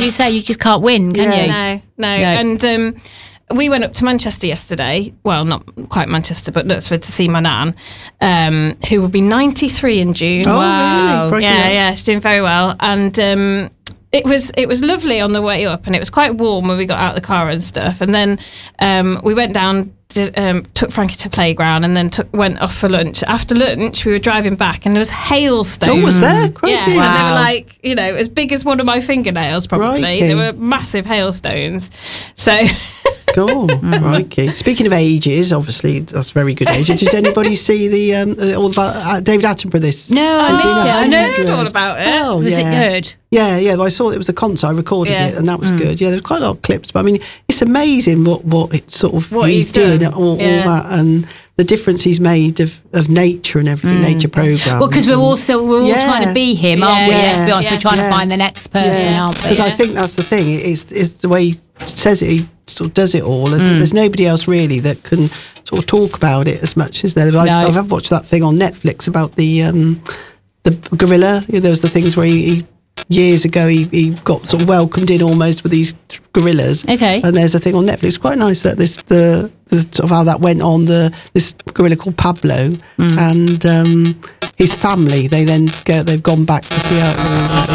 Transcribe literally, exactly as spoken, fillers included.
you say, you just can't win, can Yeah. you? No, no. No. And um, we went up to Manchester yesterday. Well, not quite Manchester, but Knutsford to see my nan, um, who will be ninety-three in June. Oh, Wow. really? Crikey, yeah, yeah, she's doing very well. And um, it was it was lovely on the way up, and it was quite warm when we got out of the car and stuff. And then um, we went down. Did, um, took Frankie to playground and then took went off for lunch. After lunch, we were driving back and there was hailstones. Oh, was there? Crikey. Yeah, and they Wow. were like, you know, as big as one of my fingernails, probably. Crikey. They were massive hailstones. So, Cool. Crikey. Speaking of ages, obviously that's very good age. Did anybody see the um, uh, all about uh, David Attenborough? This No, I Oh, missed it. I I know. heard all about it. Oh, Was yeah. it good? Yeah, yeah. Well, I saw it was the concert. I recorded Yeah. it, and that was good. Yeah, there's quite a lot of clips, but I mean, it's amazing what what it sort of What he's, he's doing, done. all, Yeah. all that, and the difference he's made of, of nature and everything, nature programs. Well, because we're and- also we're all Yeah. trying to be him, aren't we? Yeah. Let's be honest. Yeah. We're trying Yeah. to find the next person, Yeah, aren't we? because I think that's the thing. It's, it's the way he says it. He sort of does it all. There's, there's nobody else really that can sort of talk about it as much as there. I, No. I've watched that thing on Netflix about the um, the gorilla. You know, there was the things where he, he years ago he, he got sort of welcomed in almost with these gorillas. Okay. And there's a thing on Netflix. Quite nice that this the, the sort of how that went on. The this gorilla called Pablo and um, his family. They then go. They've gone back to see how it all was.